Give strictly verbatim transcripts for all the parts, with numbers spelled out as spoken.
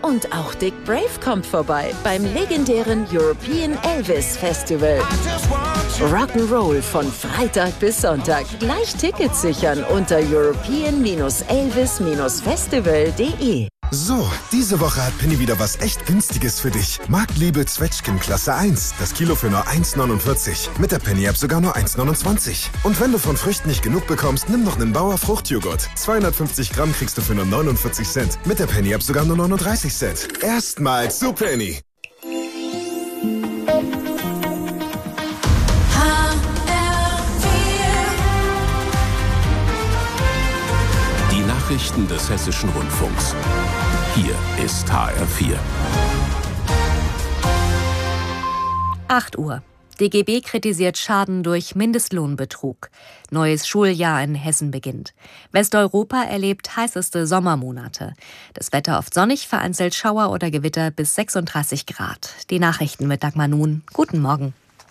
Und auch Dick Brave kommt vorbei beim legendären European Elvis Festival. Rock'n'Roll von Freitag bis Sonntag. Gleich Tickets sichern unter european elvis festival punkt de. So, diese Woche hat Penny wieder was echt Günstiges für dich. Marktliebe Zwetschgen Klasse eins. Das Kilo für nur eins neunundvierzig. Mit der Penny-App sogar nur eins neunundzwanzig. Und wenn du von Früchten nicht genug bekommst, nimm noch einen Bauer Fruchtjoghurt. zweihundertfünfzig Gramm kriegst du für nur neunundvierzig Cent. Mit der Penny-App sogar nur neununddreißig Cent. Erstmals zu Penny. Die Nachrichten des Hessischen Rundfunks. Hier ist H R vier. acht Uhr. D G B kritisiert Schaden durch Mindestlohnbetrug. Neues Schuljahr in Hessen beginnt. Westeuropa erlebt heißeste Sommermonate. Das Wetter oft sonnig, vereinzelt Schauer oder Gewitter bis sechsunddreißig Grad. Die Nachrichten mit Dagmar Nun. Guten Morgen.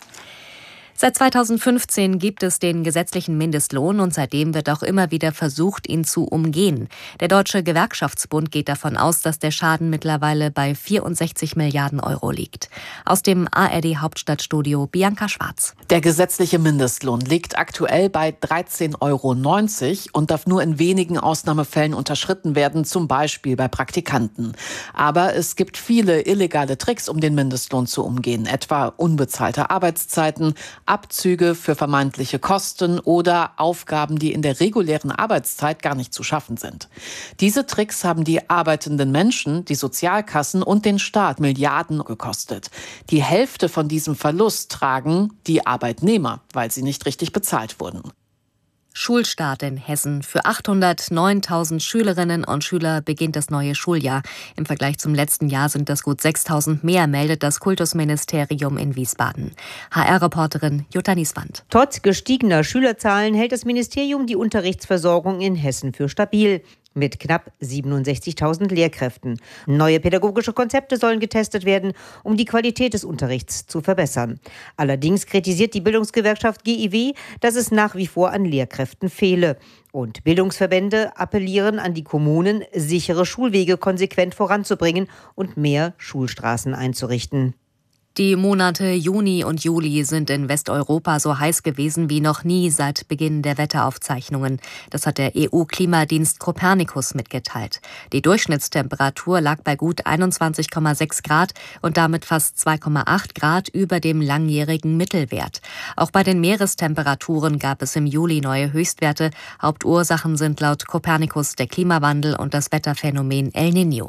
Seit zweitausendfünfzehn gibt es den gesetzlichen Mindestlohn und seitdem wird auch immer wieder versucht, ihn zu umgehen. Der Deutsche Gewerkschaftsbund geht davon aus, dass der Schaden mittlerweile bei vierundsechzig Milliarden Euro liegt. Aus dem A R D-Hauptstadtstudio Bianca Schwarz. Der gesetzliche Mindestlohn liegt aktuell bei dreizehn Euro neunzig und darf nur in wenigen Ausnahmefällen unterschritten werden, zum Beispiel bei Praktikanten. Aber es gibt viele illegale Tricks, um den Mindestlohn zu umgehen, etwa unbezahlte Arbeitszeiten, Abzüge für vermeintliche Kosten oder Aufgaben, die in der regulären Arbeitszeit gar nicht zu schaffen sind. Diese Tricks haben die arbeitenden Menschen, die Sozialkassen und den Staat Milliarden gekostet. Die Hälfte von diesem Verlust tragen die Arbeitnehmer, weil sie nicht richtig bezahlt wurden. Schulstart in Hessen. Für achthundertneuntausend Schülerinnen und Schüler beginnt das neue Schuljahr. Im Vergleich zum letzten Jahr sind das gut sechstausend mehr, meldet das Kultusministerium in Wiesbaden. H R-Reporterin Jutta Nieswand. Trotz gestiegener Schülerzahlen hält das Ministerium die Unterrichtsversorgung in Hessen für stabil. Mit knapp siebenundsechzigtausend Lehrkräften. Neue pädagogische Konzepte sollen getestet werden, um die Qualität des Unterrichts zu verbessern. Allerdings kritisiert die Bildungsgewerkschaft G I W, dass es nach wie vor an Lehrkräften fehle. Und Bildungsverbände appellieren an die Kommunen, sichere Schulwege konsequent voranzubringen und mehr Schulstraßen einzurichten. Die Monate Juni und Juli sind in Westeuropa so heiß gewesen wie noch nie seit Beginn der Wetteraufzeichnungen. Das hat der E U-Klimadienst Copernicus mitgeteilt. Die Durchschnittstemperatur lag bei gut einundzwanzig Komma sechs Grad und damit fast zwei Komma acht Grad über dem langjährigen Mittelwert. Auch bei den Meerestemperaturen gab es im Juli neue Höchstwerte. Hauptursachen sind laut Copernicus der Klimawandel und das Wetterphänomen El Niño.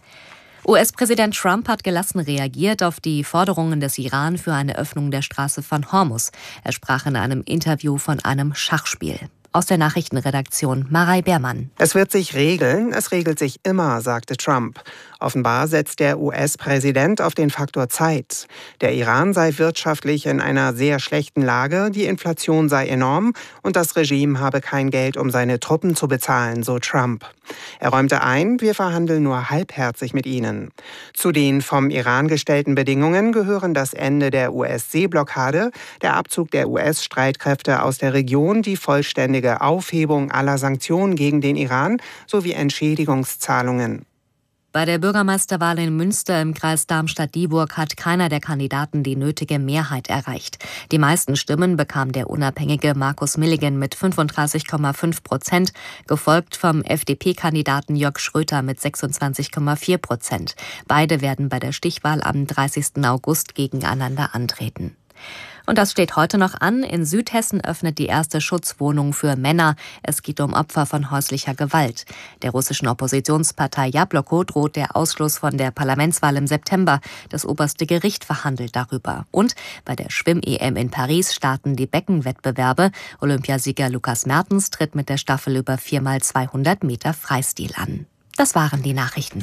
U S-Präsident Trump hat gelassen reagiert auf die Forderungen des Iran für eine Öffnung der Straße von Hormuz. Er sprach in einem Interview von einem Schachspiel. Aus der Nachrichtenredaktion Marei Beermann. Es wird sich regeln, es regelt sich immer, sagte Trump. Offenbar setzt der U S-Präsident auf den Faktor Zeit. Der Iran sei wirtschaftlich in einer sehr schlechten Lage, die Inflation sei enorm und das Regime habe kein Geld, um seine Truppen zu bezahlen, so Trump. Er räumte ein, wir verhandeln nur halbherzig mit ihnen. Zu den vom Iran gestellten Bedingungen gehören das Ende der U S-Seeblockade, der Abzug der U S-Streitkräfte aus der Region, die vollständige Aufhebung aller Sanktionen gegen den Iran sowie Entschädigungszahlungen. Bei der Bürgermeisterwahl in Münster im Kreis Darmstadt-Dieburg hat keiner der Kandidaten die nötige Mehrheit erreicht. Die meisten Stimmen bekam der unabhängige Markus Milligan mit fünfunddreißig Komma fünf Prozent, gefolgt vom F D P-Kandidaten Jörg Schröter mit sechsundzwanzig Komma vier Prozent. Beide werden bei der Stichwahl am dreißigsten August gegeneinander antreten. Und das steht heute noch an. In Südhessen öffnet die erste Schutzwohnung für Männer. Es geht um Opfer von häuslicher Gewalt. Der russischen Oppositionspartei Jabloko droht der Ausschluss von der Parlamentswahl im September. Das oberste Gericht verhandelt darüber. Und bei der Schwimm-E M in Paris starten die Beckenwettbewerbe. Olympiasieger Lukas Mertens tritt mit der Staffel über vier mal zweihundert Meter Freistil an. Das waren die Nachrichten.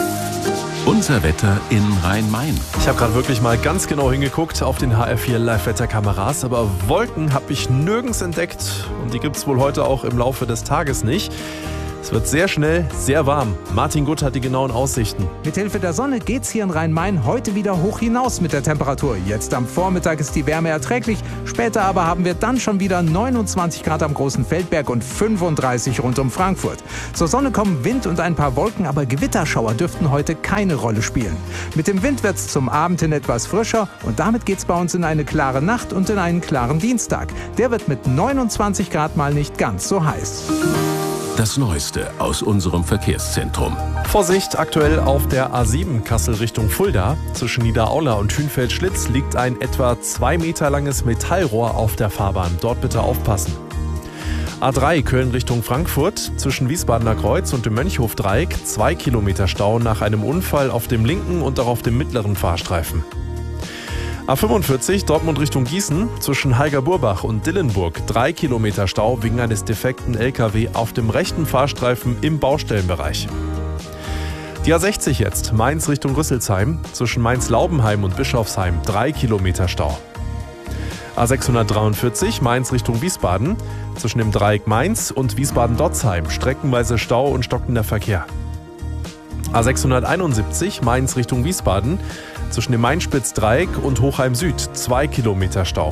Unser Wetter in Rhein-Main. Ich habe gerade wirklich mal ganz genau hingeguckt auf den H R vier Live-Wetterkameras, aber Wolken habe ich nirgends entdeckt und die gibt es wohl heute auch im Laufe des Tages nicht. Es wird sehr schnell, sehr warm. Martin Gutt hat die genauen Aussichten. Mithilfe der Sonne geht's hier in Rhein-Main heute wieder hoch hinaus mit der Temperatur. Jetzt am Vormittag ist die Wärme erträglich, später aber haben wir dann schon wieder neunundzwanzig Grad am Großen Feldberg und fünfunddreißig rund um Frankfurt. Zur Sonne kommen Wind und ein paar Wolken, aber Gewitterschauer dürften heute keine Rolle spielen. Mit dem Wind wird's zum Abend hin etwas frischer und damit geht's bei uns in eine klare Nacht und in einen klaren Dienstag. Der wird mit neunundzwanzig Grad mal nicht ganz so heiß. Das Neueste aus unserem Verkehrszentrum. Vorsicht, aktuell auf der A sieben Kassel Richtung Fulda. Zwischen Niederaula und Hünfeld-Schlitz liegt ein etwa zwei Meter langes Metallrohr auf der Fahrbahn. Dort bitte aufpassen. A drei Köln Richtung Frankfurt. Zwischen Wiesbadener Kreuz und dem Mönchhof-Dreieck zwei Kilometer Stau nach einem Unfall auf dem linken und auch auf dem mittleren Fahrstreifen. A fünfundvierzig Dortmund Richtung Gießen, zwischen Heiger-Burbach und Dillenburg drei Kilometer Stau wegen eines defekten L K W auf dem rechten Fahrstreifen im Baustellenbereich. Die A sechzig jetzt, Mainz Richtung Rüsselsheim, zwischen Mainz-Laubenheim und Bischofsheim drei Kilometer Stau. A sechshundertdreiundvierzig Mainz Richtung Wiesbaden, zwischen dem Dreieck Mainz und Wiesbaden-Dotzheim streckenweise Stau und stockender Verkehr. A sechshunderteinundsiebzig Mainz Richtung Wiesbaden, zwischen dem Mainspitz-Dreieck und Hochheim Süd zwei Kilometer Stau.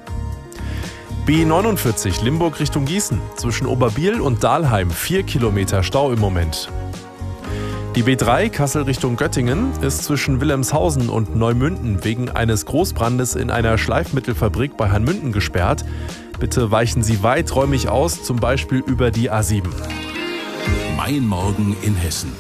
B neunundvierzig Limburg Richtung Gießen, zwischen Oberbiel und Dahlheim vier Kilometer Stau im Moment. Die B drei Kassel Richtung Göttingen ist zwischen Wilhelmshausen und Neumünden wegen eines Großbrandes in einer Schleifmittelfabrik bei Hanmünden gesperrt. Bitte weichen Sie weiträumig aus, zum Beispiel über die A sieben. Mein Morgen in Hessen.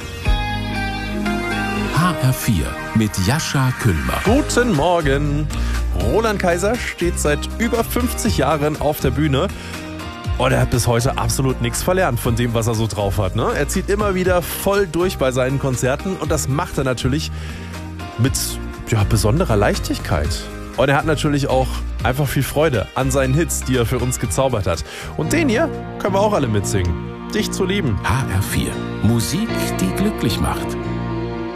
H R vier mit Jascha Kühlmer. Guten Morgen. Roland Kaiser steht seit über fünfzig Jahren auf der Bühne. Und er hat bis heute absolut nichts verlernt von dem, was er so drauf hat. Ne? Er zieht immer wieder voll durch bei seinen Konzerten und das macht er natürlich mit ja, besonderer Leichtigkeit. Und er hat natürlich auch einfach viel Freude an seinen Hits, die er für uns gezaubert hat. Und den hier können wir auch alle mitsingen. Dich zu lieben. H R vier. Musik, die glücklich macht.